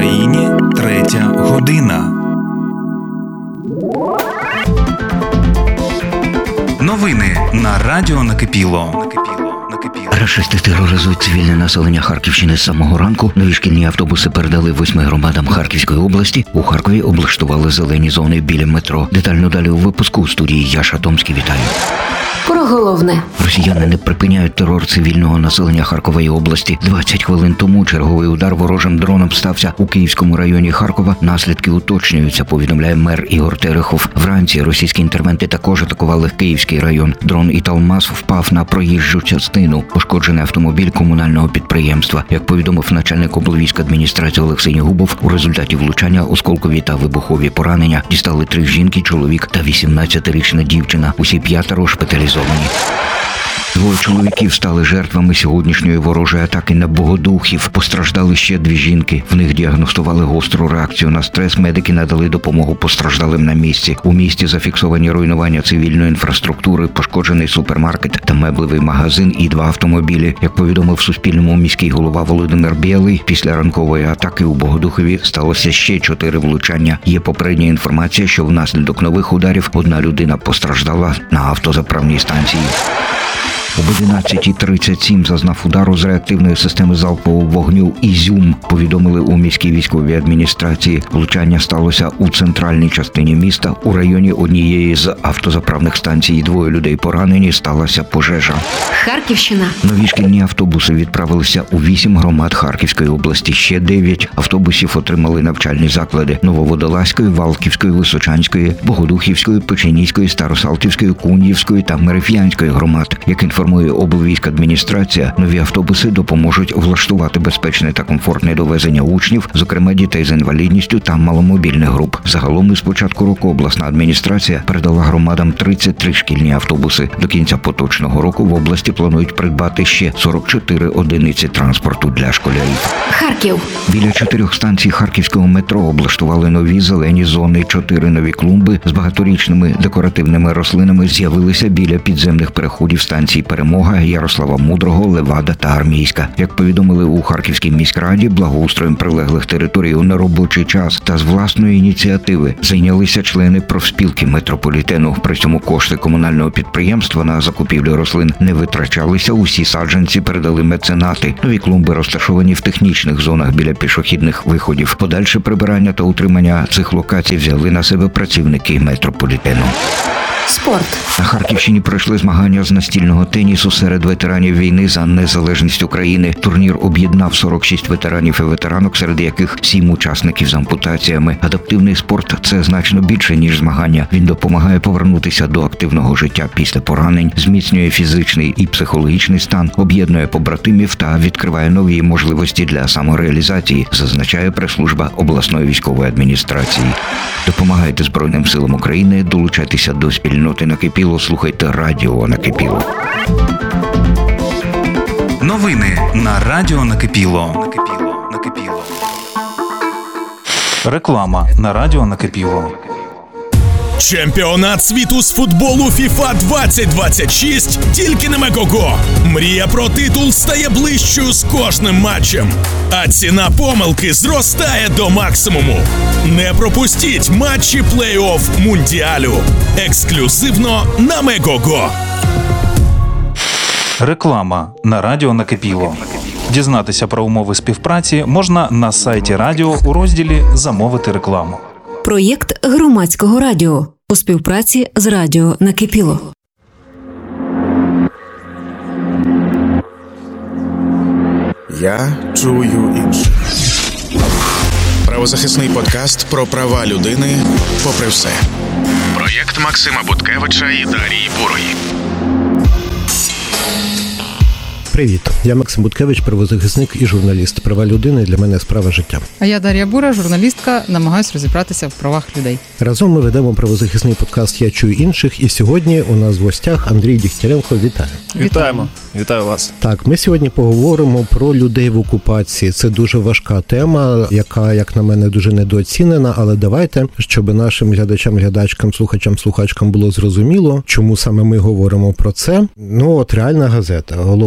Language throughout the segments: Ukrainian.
Україні 3-я година. Новини на Радіо Накипіло. Рашисти тероризують цивільне населення Харківщини з самого ранку. Нові шкільні автобуси передали 8 громадам Харківської області. У Харкові облаштували зелені зони біля метро. Детально далі у випуску. У студії Яша Томський. Вітаю. Про головне. Росіяни не припиняють терор цивільного населення Харкової області. 20 хвилин тому черговий удар ворожим дроном стався у Київському районі Харкова. Наслідки уточнюються, повідомляє мер Ігор Терехов. Вранці російські інтервенти також атакували Київський район. Дрон «Італмаз» впав на проїжджу частину. Пошкоджений автомобіль комунального підприємства. Як повідомив начальник облвійськадміністрації Олексій Губов, у результаті влучання осколкові та вибухові поранення дістали 3 жінки, чоловік та 18-річна дівчина. Усі 5 шпиталізовані. 2 чоловіків стали жертвами сьогоднішньої ворожої атаки на Богодухів. Постраждали ще 2 жінки. В них діагностували гостру реакцію на стрес. Медики надали допомогу постраждалим на місці. У місті зафіксовані руйнування цивільної інфраструктури, пошкоджений супермаркет та меблевий магазин і 2 автомобілі. Як повідомив Суспільному міський голова Володимир Білий, після ранкової атаки у Богодухові сталося ще 4 влучання. Є попередня інформація, що внаслідок нових ударів 1 людина постраждала на автозаправній станції. Об 11:37 зазнав удару з реактивної системи залпового вогню «Ізюм», повідомили у міській військовій адміністрації. Влучання сталося у центральній частині міста. У районі однієї з автозаправних станцій 2 людей поранені, сталася пожежа. Харківщина. Нові шкільні автобуси відправилися у 8 громад Харківської області. Ще 9 автобусів отримали навчальні заклади Нововодолазької, Валківської, Височанської, Богодухівської, Печеніської, Старосалтівської, Кун'ївської та Мереф'янської громад. Як інформує облвійськадміністрація, нові автобуси допоможуть влаштувати безпечне та комфортне довезення учнів, зокрема дітей з інвалідністю та маломобільних груп. Загалом із початку року обласна адміністрація передала громадам 33 шкільні автобуси. До кінця поточного року в області планують придбати ще 44 одиниці транспорту для школярів. Харків. Біля 4 станцій харківського метро облаштували нові зелені зони. 4 нові клумби з багаторічними декоративними рослинами з'явилися біля підземних переходів станцій «Перемога», Ярослава Мудрого, Левада та Армійська. Як повідомили у Харківській міськраді, благоустроєм прилеглих територій у неробочий час та з власної ініціативи зайнялися члени профспілки метрополітену. При цьому кошти комунального підприємства на закупівлю рослин не витрачалися, усі саджанці передали меценати. Нові клумби розташовані в технічних зонах біля пішохідних виходів. Подальше прибирання та утримання цих локацій взяли на себе працівники метрополітену. Спорт. На Харківщині пройшли змагання з настільного тенісу серед ветеранів війни за незалежність України. Турнір об'єднав 46 ветеранів і ветеранок, серед яких 7 учасників з ампутаціями. Адаптивний спорт – це значно більше, ніж змагання. Він допомагає повернутися до активного життя після поранень, зміцнює фізичний і психологічний стан, об'єднує побратимів та відкриває нові можливості для самореалізації, зазначає прес-служба обласної військової адміністрації. Допомагайте Збройним силам України, долучайтеся до спільноти Накипіло, слухайте Радіо Накипіло. Новини на Радіо Накипіло. Реклама на Радіо Накипіло. Чемпіонат світу з футболу FIFA 2026 тільки на Мегого. Мрія про титул стає ближчою з кожним матчем, а ціна помилки зростає до максимуму. Не пропустіть матчі плей-офф Мундіалю. Ексклюзивно на Мегого. Реклама на Радіо Накипіло. Дізнатися про умови співпраці можна на сайті радіо у розділі «Замовити рекламу». Проєкт громадського радіо у співпраці з Радіо Накипіло. Я чую інше. Правозахисний подкаст про права людини попри все. Проєкт Максима Буткевича і Дарії Бурої. Привіт, я Максим Буткевич, правозахисник і журналіст. Права людини для мене справа життя. А я Дар'я Бура, журналістка, намагаюсь розібратися в правах людей. Разом ми ведемо правозахисний подкаст «Я чую інших», і сьогодні у нас в гостях Андрій Дігтяренко. Вітаю. Вітаємо. Вітаю вас. Так, ми сьогодні поговоримо про людей в окупації. Це дуже важка тема, яка, як на мене, дуже недооцінена, але давайте, щоб нашим глядачам, слухачкам було зрозуміло, чому саме ми говоримо про це. Ну, от «Реальна газета». Головним редактором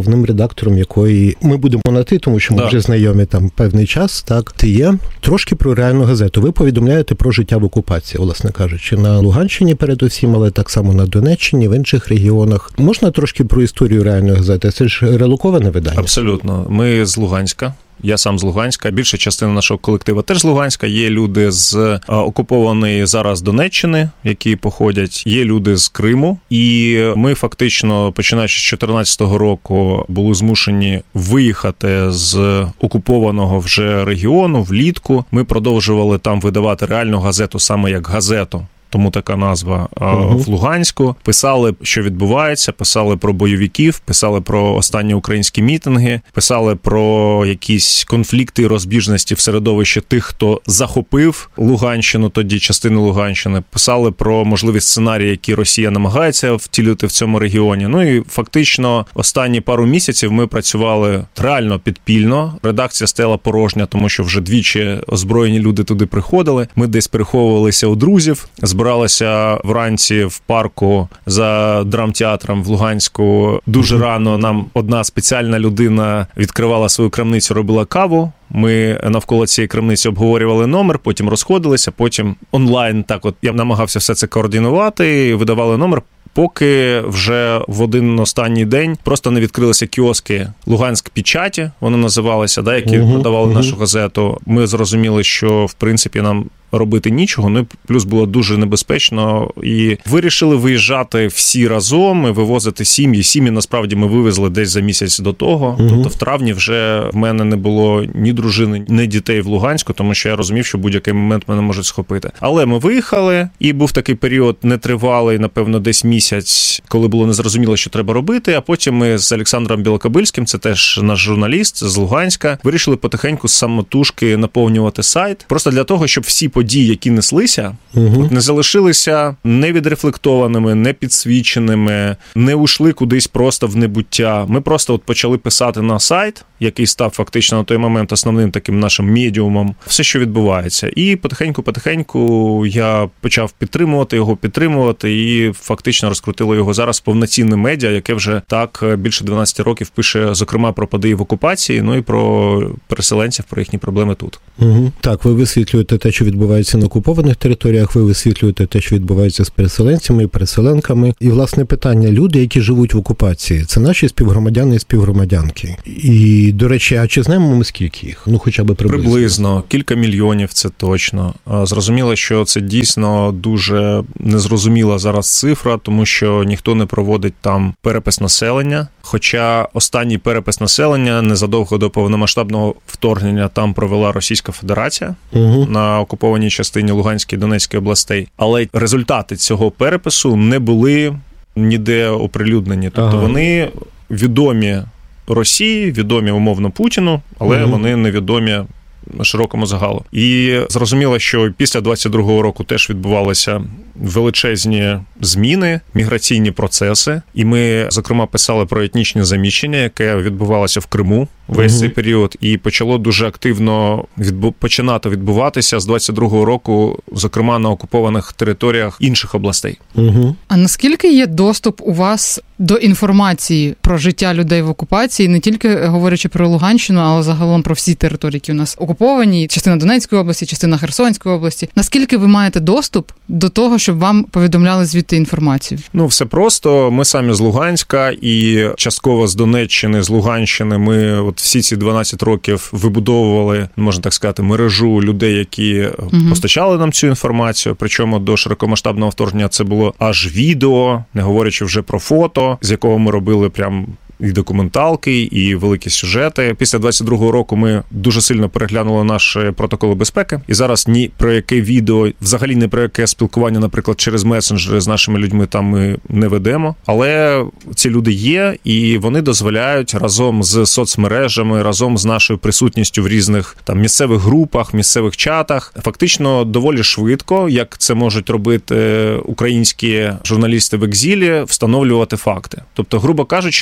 редактором якої ми будемо на ти, тому що ми вже знайомі там певний час, так, ти є. Трошки про реальну газету. Ви повідомляєте про життя в окупації, власне кажучи, на Луганщині передусім, але так само на Донеччині, в інших регіонах. Можна трошки про історію реальної газети? Це ж релоковане видання? Абсолютно. Ми з Луганська. Я сам з Луганська. Більша частина нашого колективу теж з Луганська. Є люди з окупованої зараз Донеччини, які походять. Є люди з Криму. І ми фактично, починаючи з 2014 року, були змушені виїхати з окупованого вже регіону влітку. Ми продовжували там видавати реальну газету саме як газету. Тому така назва в Луганську. Писали, що відбувається, писали про бойовиків, писали про останні українські мітинги, писали про якісь конфлікти і розбіжності в середовищі тих, хто захопив Луганщину, тоді частину Луганщини, писали про можливі сценарії, які Росія намагається втілити в цьому регіоні. Ну і фактично останні пару місяців ми працювали реально підпільно. Редакція стояла порожня, тому що вже двічі озброєні люди туди приходили. Ми десь переховувалися у друзів, збиралися вранці в парку за драмтеатром в Луганську. Дуже рано нам одна спеціальна людина відкривала свою крамницю, робила каву. Ми навколо цієї крамниці обговорювали номер, потім розходилися, потім онлайн так от я намагався все це координувати, видавали номер. Поки вже в один останній день просто не відкрилися кіоски Луганськ Печаті, вони називалися, да, які продавали нашу газету. Ми зрозуміли, що в принципі нам робити нічого, ну і плюс було дуже небезпечно. І вирішили виїжджати всі разом і вивозити сім'ї. Сім'ї, насправді, ми вивезли десь за місяць до того. Тобто в травні вже в мене не було ні дружини, ні дітей в Луганську, тому що я розумів, що будь-який момент мене можуть схопити. Але ми виїхали, і був такий період нетривалий, напевно, десь місяць, коли було незрозуміло, що треба робити. А потім ми з Олександром Білокобильським, це теж наш журналіст з Луганська, вирішили потихеньку самотужки наповнювати сайт. Просто для того, щоб всі події, які неслися, не залишилися невідрефлектованими, не підсвіченими, не ушли кудись просто в небуття. Ми просто от почали писати на сайт, який став фактично на той момент основним таким нашим медіумом, все, що відбувається. І потихеньку я почав підтримувати і фактично розкрутили його зараз повноцінне медіа, яке вже так більше 12 років пише, зокрема, про події в окупації, ну і про переселенців, про їхні проблеми тут. Так, ви висвітлюєте те, що відбувається на окупованих територіях, ви висвітлюєте те, що відбувається з переселенцями і переселенками. І, власне, питання, люди, які живуть в окупації, це наші співгромадяни і співгромадянки. І, до речі, а чи знаємо ми скільки їх? Ну, хоча б приблизно. Приблизно. Кілька мільйонів, це точно. Зрозуміло, що це дійсно дуже незрозуміла зараз цифра, тому що ніхто не проводить там перепис населення. Хоча останній перепис населення незадовго до повномасштабного вторгнення там провела Російська Федерація на окупованій частині Луганської і Донецької областей. Але результати цього перепису не були ніде оприлюднені. Тобто вони відомі Росії, відомі умовно Путіну, але вони невідомі широкому загалу. І зрозуміло, що після 22-го року теж відбувалися величезні зміни, міграційні процеси. І ми, зокрема, писали про етнічне заміщення, яке відбувалося в Криму весь цей період, і почало дуже активно починати відбуватися з 22-го року, зокрема, на окупованих територіях інших областей. А наскільки є доступ у вас до інформації про життя людей в окупації, не тільки говорячи про Луганщину, але загалом про всі території, які у нас окуповані, частина Донецької області, частина Херсонської області? Наскільки ви маєте доступ до того, щоб вам повідомляли звідти інформацію? Ну, все просто. Ми самі з Луганська і частково з Донеччини, з Луганщини. Ми от всі ці 12 років вибудовували, можна так сказати, мережу людей, які постачали нам цю інформацію. Причому до широкомасштабного вторгнення це було аж відео, не говорячи вже про фото, з якого ми робили прям і документалки, і великі сюжети. Після 22-го року ми дуже сильно переглянули наші протоколи безпеки. І зараз ні про яке відео, взагалі не про яке спілкування, наприклад, через месенджери з нашими людьми там ми не ведемо. Але ці люди є, і вони дозволяють разом з соцмережами, разом з нашою присутністю в різних там місцевих групах, місцевих чатах, фактично доволі швидко, як це можуть робити українські журналісти в екзилі, встановлювати факти. Тобто, грубо кажучи, ми зараз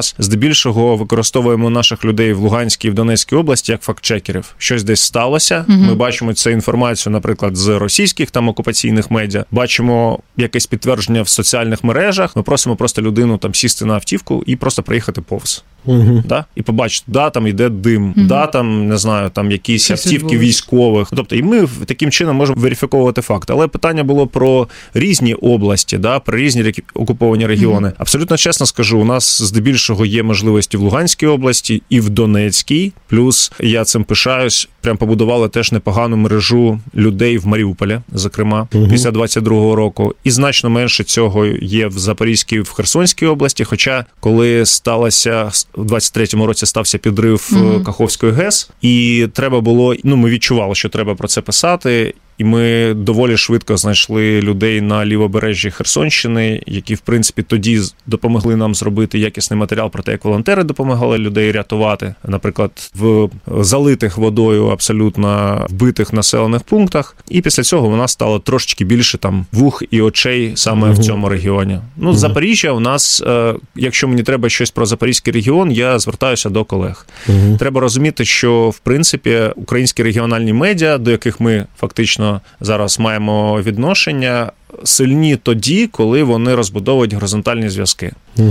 зараз здебільшого використовуємо наших людей в Луганській і в Донецькій області як фактчекерів. Щось десь сталося, ми бачимо цю інформацію, наприклад, з російських там окупаційних медіа, бачимо якесь підтвердження в соціальних мережах, ми просимо просто людину там сісти на автівку і просто проїхати повз. Да? І побачити, да, там йде дим, да, там, не знаю, там якісь автівки військових. Тобто, і ми таким чином можемо верифіковувати факти. Але питання було про різні області, да, про різні окуповані регіони. Абсолютно чесно скажу, у нас здебільшого є можливості в Луганській області і в Донецькій. Плюс, я цим пишаюсь, прям побудували теж непогану мережу людей в Маріуполі, зокрема, після 22-го року. І значно менше цього є в Запорізькій, в Херсонській області, хоча коли сталося в 23-му році стався підрив Каховської ГЕС, і треба було, ми відчували, що треба про це писати, і ми доволі швидко знайшли людей на лівобережжі Херсонщини, які, в принципі, тоді допомогли нам зробити якісний матеріал про те, як волонтери допомагали людей рятувати, наприклад, в залитих водою абсолютно вбитих населених пунктах. І після цього у нас стало трошечки більше там вух і очей саме в цьому регіоні. Запоріжжя у нас, якщо мені треба щось про Запорізький регіон, я звертаюся до колег. Треба розуміти, що, в принципі, українські регіональні медіа, до яких ми фактично зараз маємо відношення, сильні тоді, коли вони розбудовують горизонтальні зв'язки.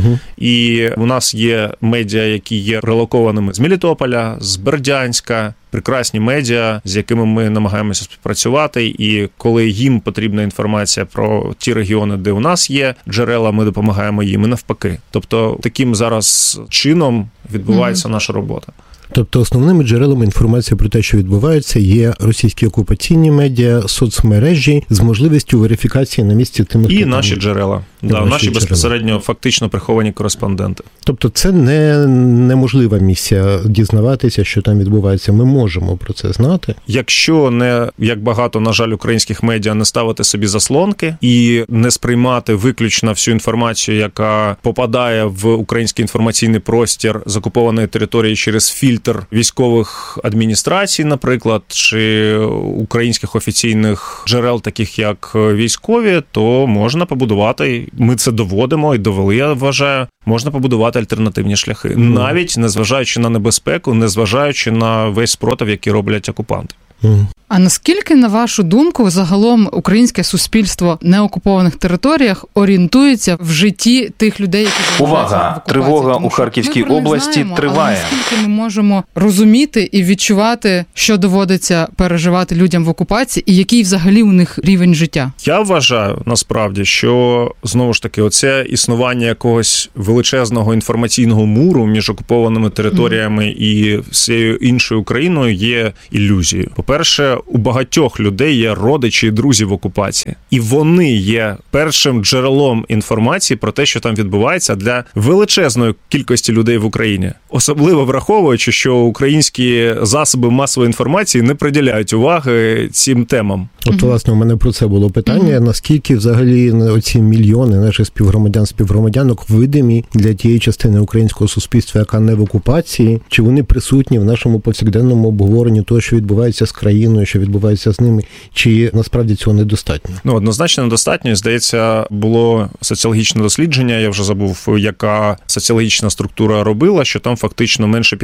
І у нас є медіа, які є релокованими з Мелітополя, з Бердянська, прекрасні медіа, з якими ми намагаємося співпрацювати, і коли їм потрібна інформація про ті регіони, де у нас є джерела, ми допомагаємо їм і навпаки. Тобто таким зараз чином відбувається наша робота. Тобто основними джерелами інформації про те, що відбувається, є російські окупаційні медіа, соцмережі з можливістю верифікації на місці тими, і наші джерела. Наші безпосередньо фактично приховані кореспонденти. Тобто це неможлива місія дізнаватися, що там відбувається. Ми можемо про це знати. Якщо не, як багато, на жаль, українських медіа, не ставити собі заслонки і не сприймати виключно всю інформацію, яка попадає в український інформаційний простір з окупованої території через фільтр військових адміністрацій, наприклад, чи українських офіційних джерел, таких як військові, то можна побудувати, ми це доводимо і довели, я вважаю, можна побудувати альтернативні шляхи, навіть незважаючи на небезпеку, незважаючи на весь спротив, який роблять окупанти. А наскільки, на вашу думку, загалом українське суспільство на окупованих територіях орієнтується в житті тих людей, які залишаються в окупації? Тривога у Харківській області триває. Але наскільки ми можемо розуміти і відчувати, що доводиться переживати людям в окупації, і який взагалі у них рівень життя? Я вважаю, насправді, що, знову ж таки, оце існування якогось величезного інформаційного муру між окупованими територіями і всією іншою Україною є ілюзією. По-перше, у багатьох людей є родичі і друзі в окупації. І вони є першим джерелом інформації про те, що там відбувається для величезної кількості людей в Україні. Особливо враховуючи, що українські засоби масової інформації не приділяють уваги цим темам. От, власне, у мене про це було питання. Наскільки взагалі оці мільйони наших співгромадянок видимі для тієї частини українського суспільства, яка не в окупації? Чи вони присутні в нашому повсякденному обговоренні того, що відбувається з країною, що відбувається з ними? Чи насправді цього недостатньо? Однозначно недостатньо. Здається, було соціологічне дослідження, я вже забув, яка соціологічна структура робила, що там фактично менше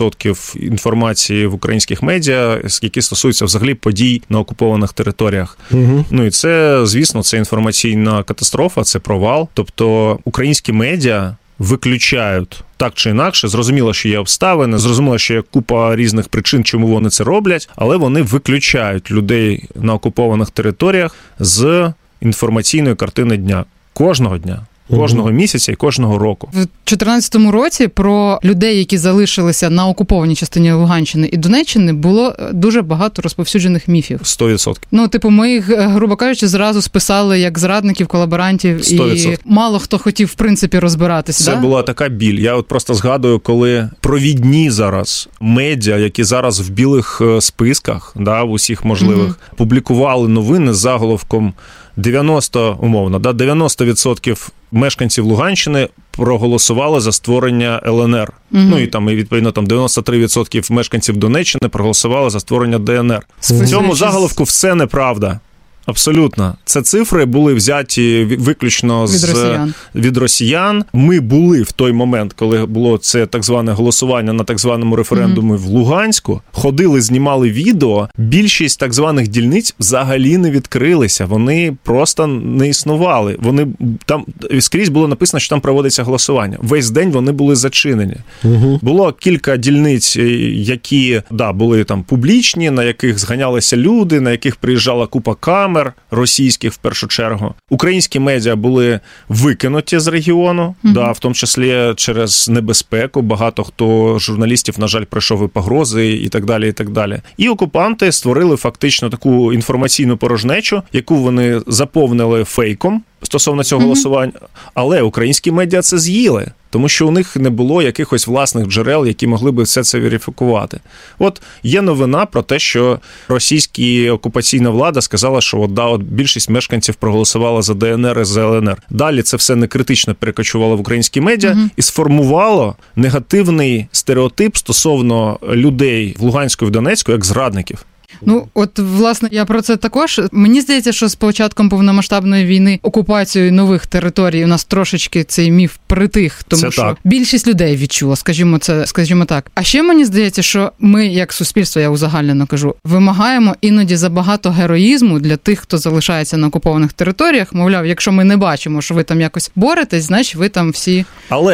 5% інформації в українських медіа, які стосуються взагалі подій на окупованих територіях. І це, звісно, це інформаційна катастрофа, це провал. Тобто українські медіа виключають так чи інакше, зрозуміло, що є обставини, зрозуміло, що є купа різних причин, чому вони це роблять, але вони виключають людей на окупованих територіях з інформаційної картини дня. Кожного дня. Кожного місяця і кожного року. В 2014 році про людей, які залишилися на окупованій частині Луганщини і Донеччини, було дуже багато розповсюджених міфів. 100%. Ми їх, грубо кажучи, зразу списали як зрадників, колаборантів, 100%. І мало хто хотів, в принципі, розбиратися. Це була така біль. Я просто згадую, коли провідні зараз медіа, які зараз в білих списках, в усіх можливих, публікували новини з заголовком 90% мешканців Луганщини проголосували за створення ЛНР. І відповідно 93% мешканців Донеччини проголосували за створення ДНР. В цьому заголовку все неправда. Абсолютно. Це цифри були взяті виключно від росіян. Ми були в той момент, коли було це так зване голосування на так званому референдумі в Луганську, ходили, знімали відео, більшість так званих дільниць взагалі не відкрилися, вони просто не існували. Вони там скрізь було написано, що там проводиться голосування. Весь день вони були зачинені. Було кілька дільниць, які, були там публічні, на яких зганялися люди, на яких приїжджала купа камер, російських в першу чергу. Українські медіа були викинуті з регіону, в тому числі через небезпеку. Багато хто журналістів, на жаль, пройшов і погрози і так далі, і так далі. І окупанти створили фактично таку інформаційну порожнечу, яку вони заповнили фейком стосовно цього голосування, але українські медіа це з'їли, тому що у них не було якихось власних джерел, які могли би все це верифікувати. От є новина про те, що російська окупаційна влада сказала, що більшість мешканців проголосувала за ДНР і за ЛНР. Далі це все некритично перекочувало в українські медіа і сформувало негативний стереотип стосовно людей в Луганську і в Донецьку як зрадників. Власне, я про це також. Мені здається, що з початком повномасштабної війни окупацією нових територій у нас трошечки цей міф притих, тому що більшість людей відчуло, скажімо так. А ще мені здається, що ми, як суспільство, я узагальнено кажу, вимагаємо іноді забагато героїзму для тих, хто залишається на окупованих територіях. Мовляв, якщо ми не бачимо, що ви там якось боретесь, значить ви там всі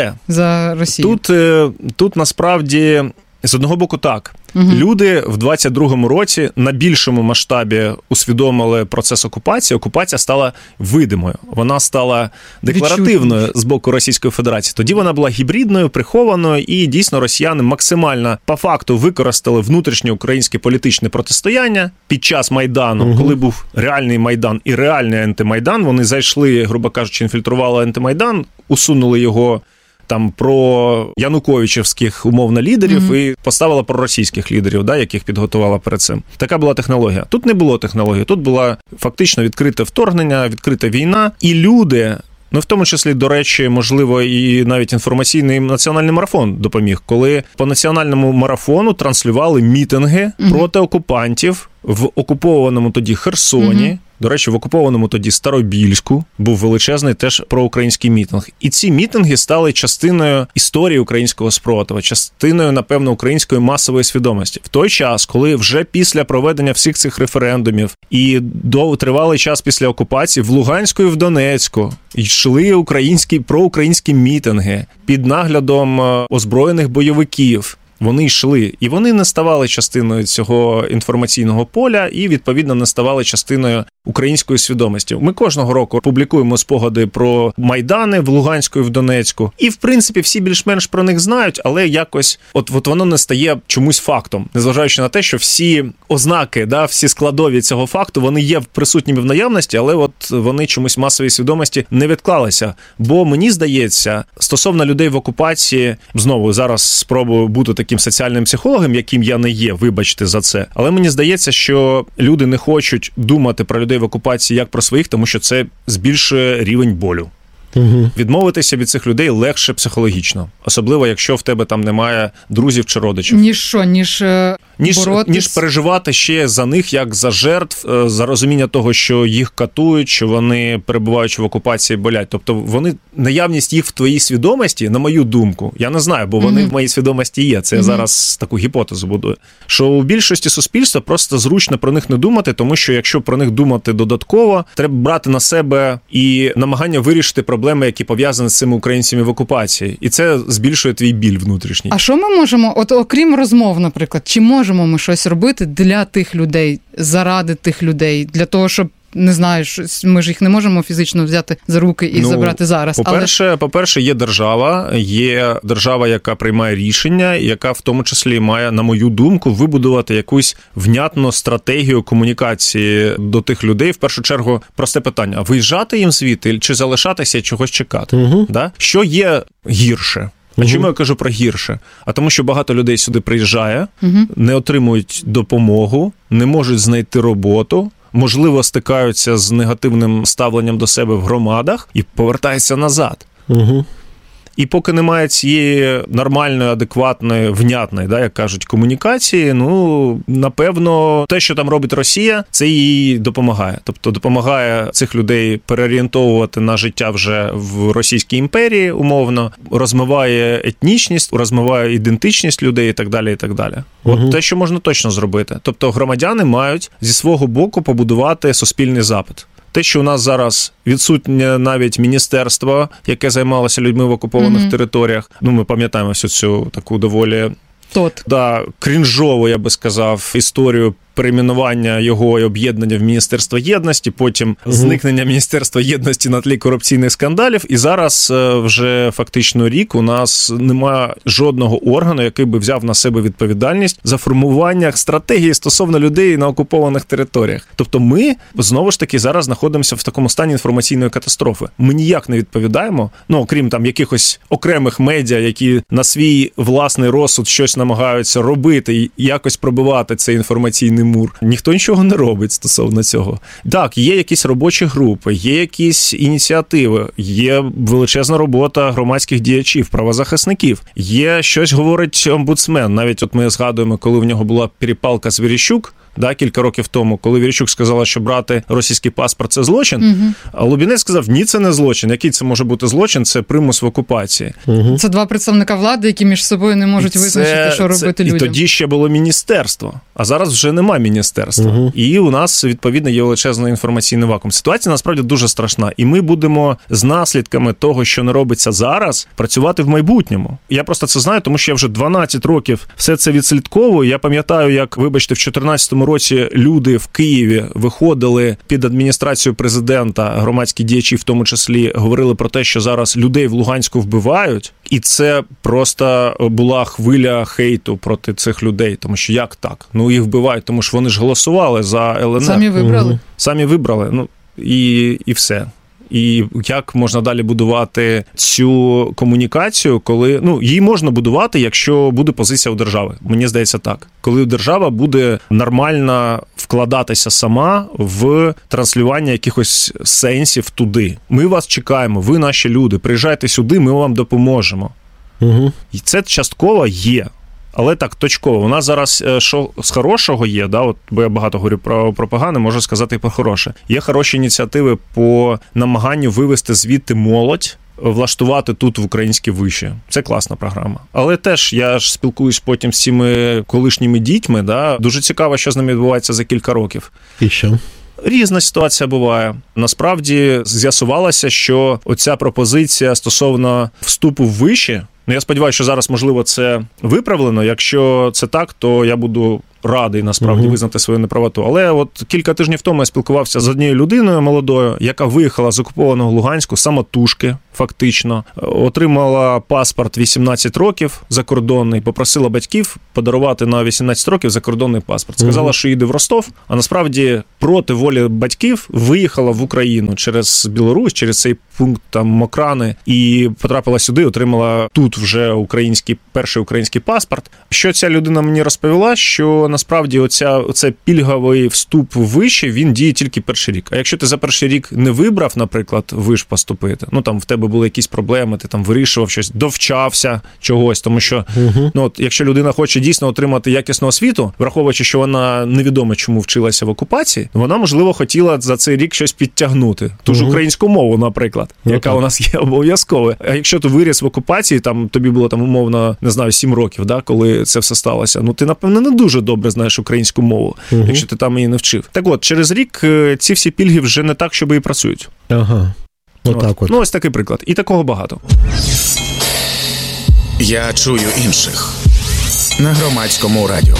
за Росію. Тут насправді з одного боку так. Люди в 22-му році на більшому масштабі усвідомили процес окупації. Окупація стала видимою. Вона стала декларативною з боку Російської Федерації. Тоді вона була гібридною, прихованою, і дійсно росіяни максимально по факту використали внутрішнє українське політичне протистояння під час Майдану, коли був реальний Майдан і реальний антимайдан. Вони зайшли, грубо кажучи, інфільтрували антимайдан, усунули його там про януковичівських умовно лідерів і поставила проросійських лідерів, яких підготувала перед цим. Така була технологія. Тут не було технології, тут була фактично відкрите вторгнення, відкрита війна, і люди, в тому числі, до речі, можливо, і навіть інформаційний національний марафон допоміг, коли по національному марафону транслювали мітинги проти окупантів в окупованому тоді Херсоні. До речі, в окупованому тоді Старобільську був величезний теж проукраїнський мітинг. І ці мітинги стали частиною історії українського спротиву, частиною, напевно, української масової свідомості. В той час, коли вже після проведення всіх цих референдумів і тривалий час після окупації в Луганську і в Донецьку йшли проукраїнські мітинги під наглядом озброєних бойовиків. Вони йшли, і вони не ставали частиною цього інформаційного поля і, відповідно, не ставали частиною української свідомості. Ми кожного року публікуємо спогади про Майдани в Луганську і в Донецьку. І, в принципі, всі більш-менш про них знають, але якось от воно не стає чомусь фактом. Незважаючи на те, що всі ознаки, всі складові цього факту, вони є присутніми в наявності, але вони чомусь в масовій свідомості не відклалися. Бо, мені здається, стосовно людей в окупації, знову зараз спробую бути таким соціальним психологом, яким я не є, вибачте за це, але мені здається, що люди не хочуть думати про людей в окупації як про своїх, тому що це збільшує рівень болю. Відмовитися від цих людей легше психологічно. Особливо, якщо в тебе там немає друзів чи родичів. Ніж переживати ще за них, як за жертв, за розуміння того, що їх катують, що вони, перебуваючи в окупації, болять. Тобто наявність їх в твоїй свідомості, на мою думку, я не знаю, бо вони в моїй свідомості є. Це я зараз таку гіпотезу будую. Що у більшості суспільства просто зручно про них не думати, тому що якщо про них думати додатково, треба брати на себе і намагання вирішити проблеми, які пов'язані з цими українцями в окупації. І це збільшує твій біль внутрішній. А що ми можемо, окрім розмов, наприклад, чи можемо ми щось робити для тих людей, заради тих людей, для того, щоб, не знаю, ми ж їх не можемо фізично взяти за руки і забрати зараз. По-перше, є держава, яка приймає рішення, яка в тому числі має, на мою думку, вибудувати якусь внятну стратегію комунікації до тих людей. В першу чергу, просте питання: виїжджати їм звідти чи залишатися і чогось чекати? Що є гірше? А чому я кажу про гірше? А тому, що багато людей сюди приїжджає, не отримують допомогу, не можуть знайти роботу, можливо, стикаються з негативним ставленням до себе в громадах і повертаються назад. І поки немає цієї нормальної, адекватної, внятної, да, як кажуть, комунікації, ну, напевно, те, що там робить Росія, це їй допомагає. Тобто допомагає цих людей переорієнтовувати на життя вже в Російській імперії, умовно, розмиває етнічність, розмиває ідентичність людей і так далі, і так далі. От те, що можна точно зробити. Тобто громадяни мають зі свого боку побудувати суспільний запит. Те, що у нас зараз відсутнє навіть міністерство, яке займалося людьми в окупованих територіях. Ну, ми пам'ятаємо всю цю таку доволі крінжову, я би сказав, історію перейменування його і об'єднання в Міністерство єдності, потім зникнення Міністерства єдності на тлі корупційних скандалів. І зараз вже фактично рік у нас немає жодного органу, який би взяв на себе відповідальність за формування стратегії стосовно людей на окупованих територіях. Тобто ми, знову ж таки, зараз знаходимося в такому стані інформаційної катастрофи. Ми ніяк не відповідаємо, ну, окрім там якихось окремих медіа, які на свій власний розсуд щось намагаються робити і якось пробивати цей інформаційний мур. Ніхто нічого не робить стосовно цього. Так, є якісь робочі групи, є якісь ініціативи, є величезна робота громадських діячів, правозахисників. Є щось говорить омбудсмен. Навіть от ми згадуємо, коли в нього була перепалка з Верещук, да, кілька років тому, коли Верещук сказала, що брати російський паспорт – це злочин, а Лубінець сказав, ні, це не злочин. Який це може бути злочин? Це примус в окупації. Це два представника влади, які між собою не можуть визначити, що робити людям. І тоді ще було міністерство, а зараз вже нема міністерства. І у нас, відповідно, є величезний інформаційний вакуум. Ситуація, насправді, дуже страшна. І ми будемо з наслідками того, що не робиться зараз, працювати в майбутньому. Я просто це знаю, тому що я вже 12 років все це відслідковую. Я пам'ятаю, як, вибачте, в 2014 році люди в Києві виходили під адміністрацію президента, громадські діячі в тому числі, говорили про те, що зараз людей в Луганську вбивають, і це просто була хвиля хейту проти цих людей, тому що як так? Ну, їх вбивають, тому що вони ж голосували за ЛНР. Самі вибрали. Самі вибрали, ну, і все. І як можна далі будувати цю комунікацію, коли, ну, її можна будувати, якщо буде позиція у держави. Мені здається так. Коли держава буде нормально вкладатися сама в транслювання якихось сенсів туди. Ми вас чекаємо, ви наші люди, приїжджайте сюди, ми вам допоможемо. І це частково є. Але так, точково. У нас зараз, що з хорошого є, да, от, бо я багато говорю про погане, можу сказати і про хороше. Є хороші ініціативи по намаганню вивести звідти молодь, влаштувати тут в українські виші. Це класна програма. Але теж я ж спілкуюсь потім з цими колишніми дітьми, да, дуже цікаво, що з ними відбувається за кілька років. І що? Різна ситуація буває. Насправді з'ясувалося, що оця пропозиція стосовно вступу в виші, ну, я сподіваюся, що зараз, можливо, це виправлено. Якщо це так, то я буду радий, насправді, визнати свою неправоту. Але от кілька тижнів тому я спілкувався з однією людиною молодою, яка виїхала з окупованого Луганську самотужки, фактично. Отримала паспорт 18 років закордонний, попросила батьків подарувати на 18 років закордонний паспорт. Сказала, що їде в Ростов, а насправді проти волі батьків виїхала в Україну через Білорусь, через цей пункт там Мокрани, і потрапила сюди, отримала тут вже перший український паспорт. Що ця людина мені розповіла, що насправді оце пільговий вступ в виші, він діє тільки перший рік. А якщо ти за перший рік не вибрав, наприклад, виш поступити, ну там в тебе були якісь проблеми, ти там вирішував щось, довчався чогось, тому що, ну от, якщо людина хоче дійсно отримати якісну освіту, враховуючи, що вона невідомо чому вчилася в окупації, вона, можливо, хотіла за цей рік щось підтягнути. Ту ж українську мову, наприклад, яка у нас є обов'язковою. А якщо ти виріс в окупації, там тобі було там умовно, не знаю, 7 років, да, коли це все сталося, ну ти, напевно, не дуже добре знаєш українську мову, якщо ти там її не вчив. Так от, через рік ці всі пільги вже не так, щоб і працюють. Ага. Отак от. Ну, ось такий приклад. І такого багато. Я чую інших. На Громадському радіо.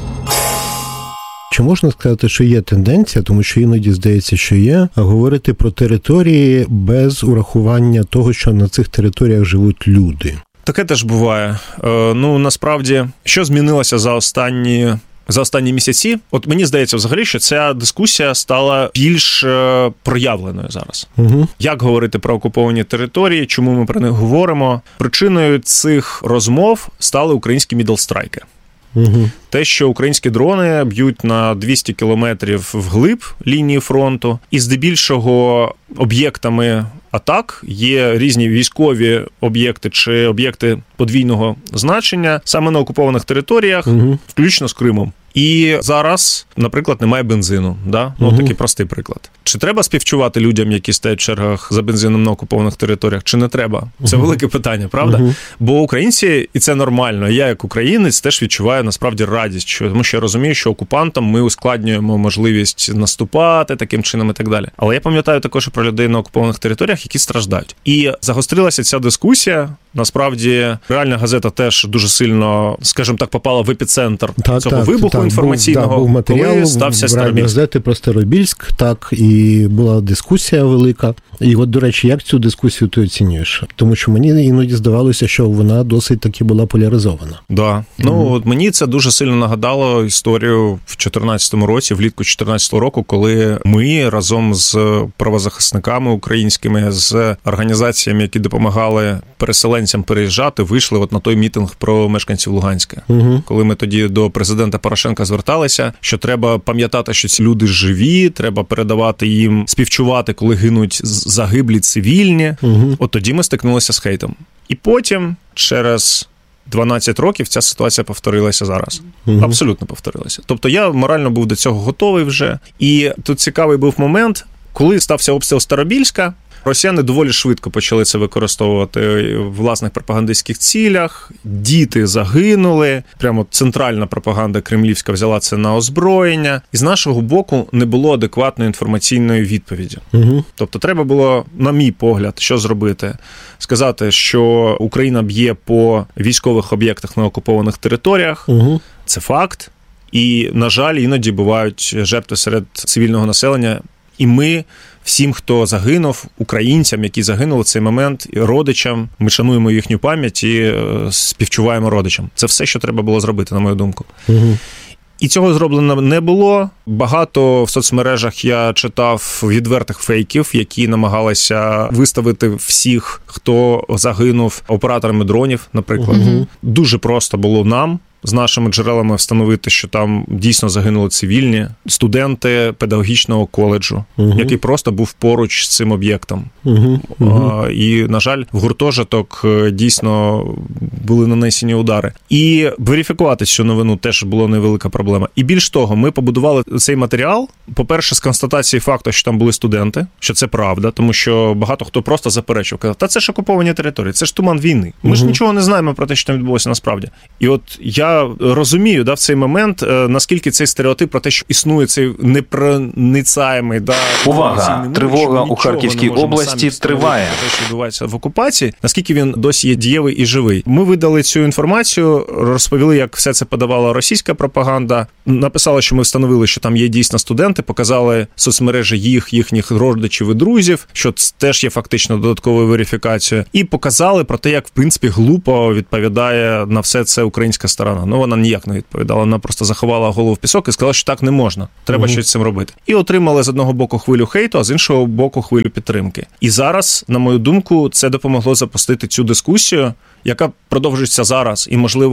Чи можна сказати, що є тенденція, тому що іноді здається, що є, говорити про території без урахування того, що на цих територіях живуть люди? Таке теж буває. Ну, насправді, що змінилося за останні місяці? От мені здається взагалі, що ця дискусія стала більш проявленою зараз. Як говорити про окуповані території, чому ми про них говоримо? Причиною цих розмов стали українські мідлстрайки. Те, що українські дрони б'ють на 200 кілометрів вглиб лінії фронту, і здебільшого об'єктами А так, є різні військові об'єкти чи об'єкти подвійного значення саме на окупованих територіях, включно з Кримом. І зараз, наприклад, немає бензину. Да? Ну, такий простий приклад. Чи треба співчувати людям, які стоять в чергах за бензином на окупованих територіях, чи не треба? Це велике питання, правда? Бо українці, і це нормально, я як українець теж відчуваю насправді радість, тому що я розумію, що окупантам ми ускладнюємо можливість наступати таким чином і так далі. Але я пам'ятаю також і про людей на окупованих територіях, які страждають. І загострилася ця дискусія. Насправді, реальна газета теж дуже сильно, скажімо так, попала в епіцентр цього вибуху інформаційного, був матеріал, коли стався Старобільськ. Газети про Старобільськ, так, і була дискусія велика. І от, до речі, як цю дискусію ти оцінюєш? Тому що мені іноді здавалося, що вона досить таки була поляризована. Да. Ну, от мені це дуже сильно нагадало історію в 2014 році, влітку 2014 року, коли ми разом з правозахисниками українськими, з організаціями, які допомагали переселенцям переїжджати, вийшли от на той мітинг про мешканців Луганська. Коли ми тоді до президента Порошенка зверталися, що треба пам'ятати, що ці люди живі, треба передавати їм, співчувати, коли гинуть загиблі цивільні. От тоді ми стикнулися з хейтом. І потім, через 12 років, ця ситуація повторилася зараз. Абсолютно повторилася. Тобто я морально був до цього готовий вже. І тут цікавий був момент, коли стався обстріл Старобільська, росіяни доволі швидко почали це використовувати в власних пропагандистських цілях. Діти загинули. Прямо центральна пропаганда кремлівська взяла це на озброєння. І з нашого боку не було адекватної інформаційної відповіді. Тобто треба було, на мій погляд, що зробити? Сказати, що Україна б'є по військових об'єктах на окупованих територіях. Це факт. І, на жаль, іноді бувають жертви серед цивільного населення. І ми всім, хто загинув, українцям, які загинули в цей момент, і родичам, ми шануємо їхню пам'ять і співчуваємо родичам. Це все, що треба було зробити, на мою думку. І цього зроблено не було. Багато в соцмережах я читав відвертих фейків, які намагалися виставити всіх, хто загинув, операторами дронів, наприклад. Дуже просто було нам з нашими джерелами встановити, що там дійсно загинули цивільні студенти педагогічного коледжу, який просто був поруч з цим об'єктом. І, на жаль, в гуртожиток дійсно були нанесені удари. І верифікувати цю новину теж була невелика проблема. І більш того, ми побудували цей матеріал, по-перше, з констатації факту, що там були студенти, що це правда, тому що багато хто просто заперечував, казав, та це ж окуповані території, це ж туман війни. Ми ж нічого не знаємо про те, що там відбулося насправді. І от я розумію, в цей момент, наскільки цей стереотип про те, що існує цей непроницаємий, увага! Тривога у Харківській області триває. Те, що відбувається в окупації, наскільки він досі є дієвий і живий. Ми видали цю інформацію, розповіли, як все це подавала російська пропаганда, написали, що ми встановили, що там є дійсно студенти, показали соцмережі їхніх родичів і друзів, що це теж є фактично додатковою верифікацією, і показали про те, як, в принципі, глупо відповідає на все це українська сторона. Ну, вона ніяк не відповідала, вона просто заховала голову в пісок і сказала, що так не можна, треба щось з цим робити. І отримали з одного боку хвилю хейту, а з іншого боку хвилю підтримки. І зараз, на мою думку, це допомогло запустити цю дискусію, яка продовжується зараз, і, можливо,